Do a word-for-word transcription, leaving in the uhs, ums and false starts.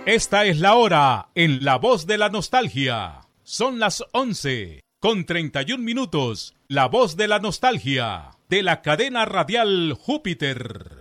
Esta es la hora en La Voz de la Nostalgia. Son las once con treinta y un minutos. La Voz de la Nostalgia de la cadena radial Júpiter.